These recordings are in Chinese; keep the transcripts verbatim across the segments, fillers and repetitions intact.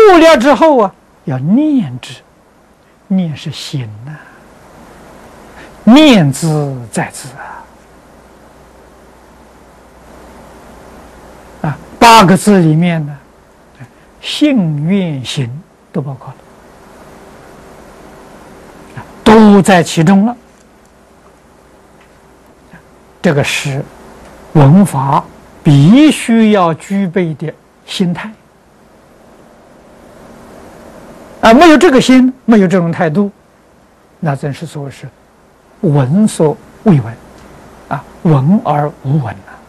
悟了之后啊，要念之，念是心呐、啊，念兹在兹啊，啊，八个字里面呢，信愿行都包括了，都在其中了。这个是文法必须要具备的心态啊！没有这个心，没有这种态度，那真是说是闻所未闻啊，闻而无闻啊！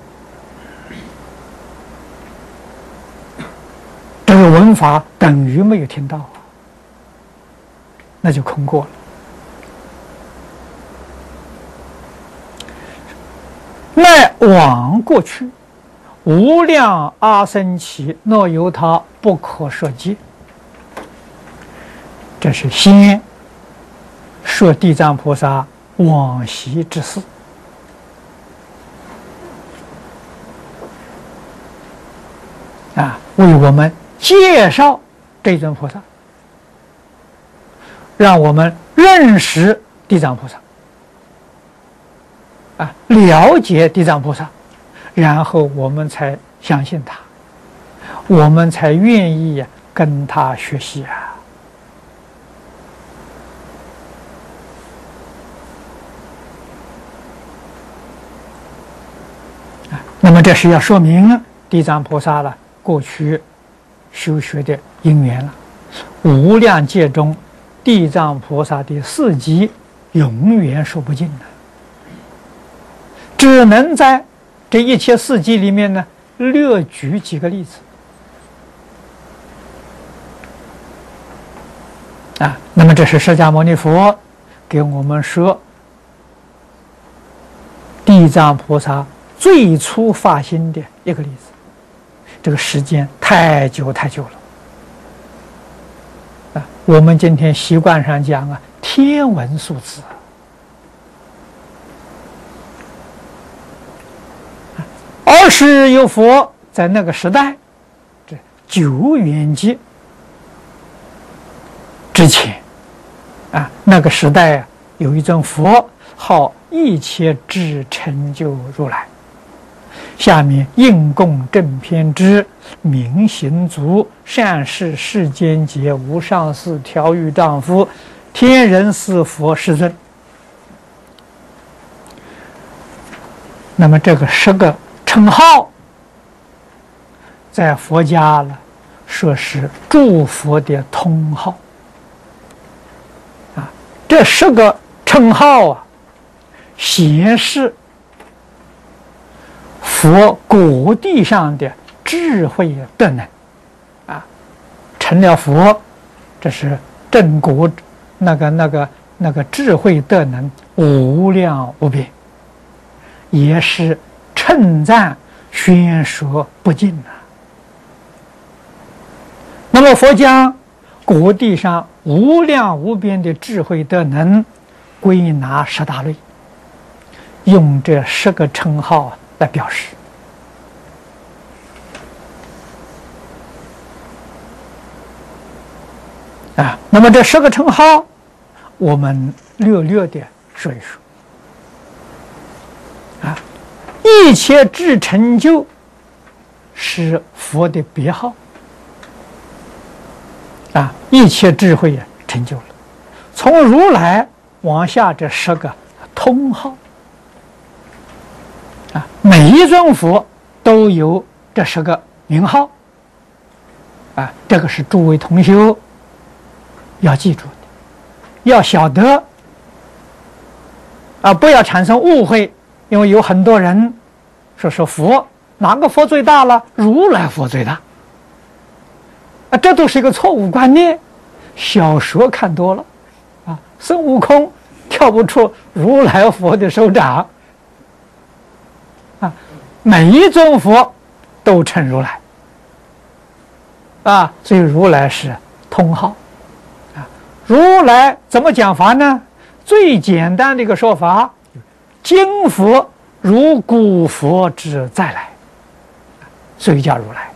这个闻法等于没有听到，那就空过了。乃往过去，无量阿僧祇若由他不可说尽。这是先说地藏菩萨往昔之事啊，为我们介绍这尊菩萨，让我们认识地藏菩萨。啊，了解地藏菩萨，然后我们才相信他，我们才愿意跟他学习啊。啊，那么这是要说明地藏菩萨了过去修学的因缘了。无量劫中，地藏菩萨的事迹永远说不尽了。只能在这一切事迹里面呢，略举几个例子啊。那么这是释迦牟尼佛给我们说地藏菩萨最初发心的一个例子。这个时间太久太久了啊！我们今天习惯上讲啊，天文数字。而是有佛在那个时代，这久远劫之前啊，那个时代啊，有一尊佛号一切智成就如来。下面应供正偏支明行足善事世间劫无上士调御丈夫天人四佛世尊。那么这个十个称号，在佛家了，说是诸佛的通号啊。这十个称号啊，显示佛果地上的智慧德能啊。成了佛，这是正果，那个那个那个智慧德能无量无边，也是称赞宣说不尽呐、啊。那么佛将果地上无量无边的智慧德能归纳十大类，用这十个称号来表示啊。那么这十个称号，我们略略的说一说啊。一切智成就是佛的别号啊，一切智慧也成就了。从如来往下这十个通号啊，每一尊佛都有这十个名号啊，这个是诸位同修要记住的，要晓得啊，不要产生误会。因为有很多人说说佛哪个佛最大了？如来佛最大啊，这都是一个错误观念。小说看多了啊，孙悟空跳不出如来佛的手掌啊，每一尊佛都称如来啊，所以如来是通号啊。如来怎么讲法呢？最简单的一个说法，今佛如古佛之再来，所以叫如来。